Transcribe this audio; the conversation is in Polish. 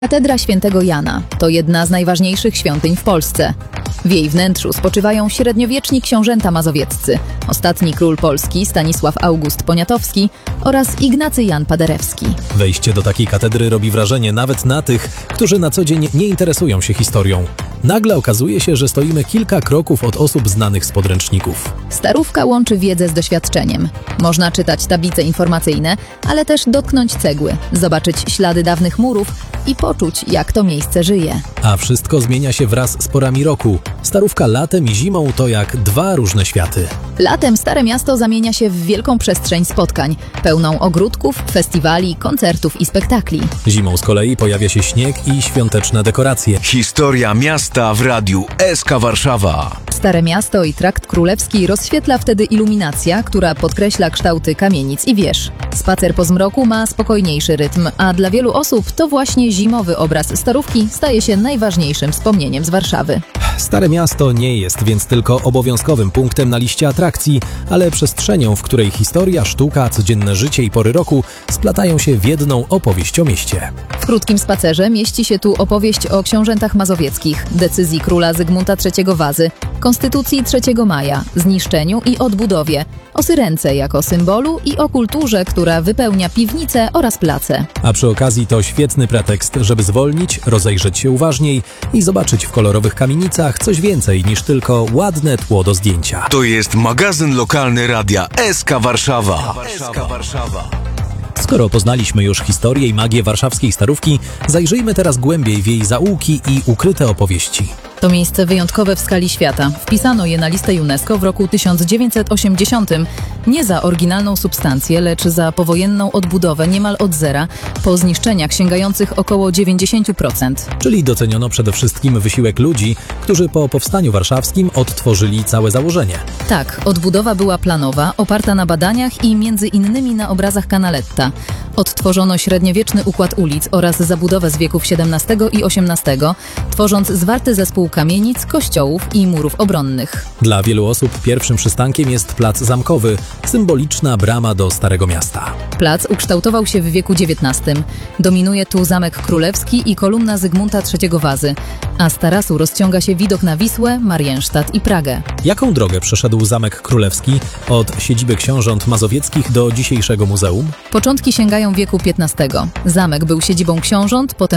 Katedra Świętego Jana to jedna z najważniejszych świątyń w Polsce. W jej wnętrzu spoczywają średniowieczni książęta mazowieccy, ostatni król Polski Stanisław August Poniatowski oraz Ignacy Jan Paderewski. Wejście do takiej katedry robi wrażenie nawet na tych, którzy na co dzień nie interesują się historią. Nagle okazuje się, że stoimy kilka kroków od osób znanych z podręczników. Starówka łączy wiedzę z doświadczeniem. Można czytać tablice informacyjne, ale też dotknąć cegły, zobaczyć ślady dawnych murów i poczuć, jak to miejsce żyje. A wszystko zmienia się wraz z porami roku. Starówka latem i zimą to jak dwa różne światy. Latem Stare Miasto zamienia się w wielką przestrzeń spotkań, pełną ogródków, festiwali, koncertów i spektakli. Zimą z kolei pojawia się śnieg i świąteczne dekoracje. Historia miasta w radiu SK Warszawa. Stare Miasto i Trakt Królewski rozświetla wtedy iluminacja, która podkreśla kształty kamienic i wież. Spacer po zmroku ma spokojniejszy rytm, a dla wielu osób to właśnie zimowy obraz Starówki staje się najważniejszym wspomnieniem z Warszawy. Stare Miasto nie jest więc tylko obowiązkowym punktem na liście atrakcji, ale przestrzenią, w której historia, sztuka, codzienne życie i pory roku splatają się w jedną opowieść o mieście. W krótkim spacerze mieści się tu opowieść o książętach mazowieckich, decyzji króla Zygmunta III Wazy, Konstytucji 3 maja, zniszczeniu i odbudowie, o Syrence jako symbolu i o kulturze, która wypełnia piwnice oraz place. A przy okazji to świetny pretekst, żeby zwolnić, rozejrzeć się uważniej i zobaczyć w kolorowych kamienicach coś więcej niż tylko ładne tło do zdjęcia. To jest magazyn lokalny radia SK Warszawa. Skoro poznaliśmy już historię i magię warszawskiej Starówki, zajrzyjmy teraz głębiej w jej zaułki i ukryte opowieści. To miejsce wyjątkowe w skali świata. Wpisano je na listę UNESCO w roku 1980. Nie za oryginalną substancję, lecz za powojenną odbudowę niemal od zera, po zniszczeniach sięgających około 90%. Czyli doceniono przede wszystkim wysiłek ludzi, którzy po powstaniu warszawskim odtworzyli całe założenie. Tak, odbudowa była planowa, oparta na badaniach i między innymi na obrazach Canaletta. Odtworzono średniowieczny układ ulic oraz zabudowę z wieków XVII i XVIII, tworząc zwarty zespół kamienic, kościołów i murów obronnych. Dla wielu osób pierwszym przystankiem jest plac zamkowy, symboliczna brama do Starego Miasta. Plac ukształtował się w wieku XIX. Dominuje tu Zamek Królewski i kolumna Zygmunta III Wazy, a z tarasu rozciąga się widok na Wisłę, Mariensztad i Pragę. Jaką drogę przeszedł Zamek Królewski od siedziby książąt mazowieckich do dzisiejszego muzeum? Początki sięgają wieku XV. Zamek był siedzibą książąt, potem